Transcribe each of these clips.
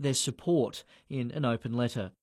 their support in an open letter.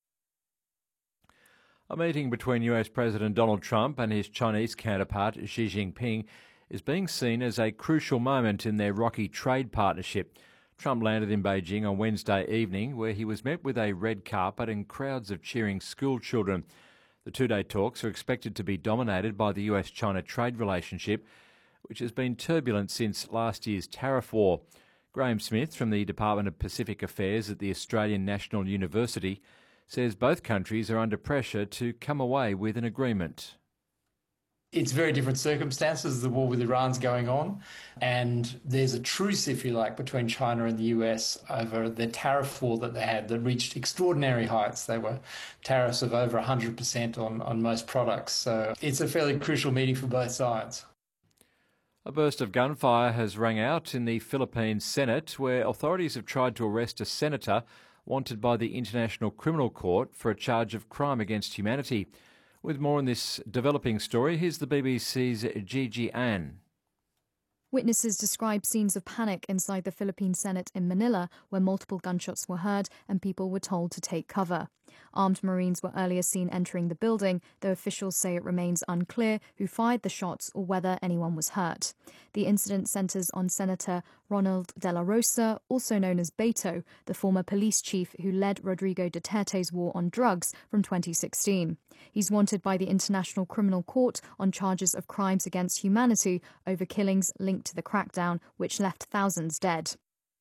A meeting between US President Donald Trump and his Chinese counterpart Xi Jinping is being seen as a crucial moment in their rocky trade partnership. Trump landed in Beijing on Wednesday evening, where he was met with a red carpet and crowds of cheering school children. The two-day talks are expected to be dominated by the US-China trade relationship, which has been turbulent since last year's tariff war. Graham Smith from the Department of Pacific Affairs at the Australian National University says both countries are under pressure to come away with an agreement. It's very different circumstances. The war with Iran's going on, and there's a truce, if you like, between China and the US over the tariff war that they had that reached extraordinary heights. They were tariffs of over 100% on most products. So it's a fairly crucial meeting for both sides. A burst of gunfire has rang out in the Philippine Senate, where authorities have tried to arrest a senator wanted by the International Criminal Court for a charge of crime against humanity. With more on this developing story, here's the BBC's Gigi Ann. Witnesses describe scenes of panic inside the Philippine Senate in Manila, where multiple gunshots were heard and people were told to take cover. Armed Marines were earlier seen entering the building, though officials say it remains unclear who fired the shots or whether anyone was hurt. The incident centres on Senator Ronald De La Rosa, also known as Beto, the former police chief who led Rodrigo Duterte's war on drugs from 2016. He's wanted by the International Criminal Court on charges of crimes against humanity over killings linked to the crackdown, which left thousands dead.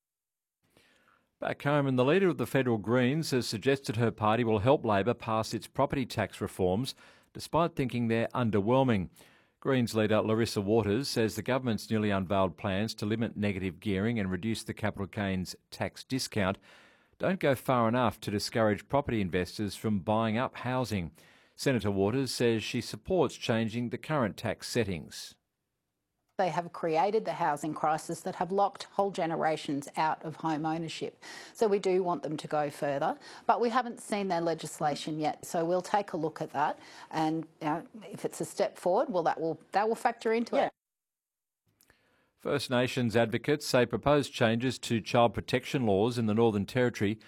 Back home, and the leader of the Federal Greens has suggested her party will help Labor pass its property tax reforms, despite thinking they're underwhelming. Greens leader Larissa Waters says the government's newly unveiled plans to limit negative gearing and reduce the capital gains tax discount don't go far enough to discourage property investors from buying up housing. Senator Waters says she supports changing the current tax settings. They have created the housing crisis that have locked whole generations out of home ownership. So we do want them to go further, but we haven't seen their legislation yet. So we'll take a look at that, and if it's a step forward, well, that will factor into it. First Nations advocates say proposed changes to child protection laws in the Northern Territory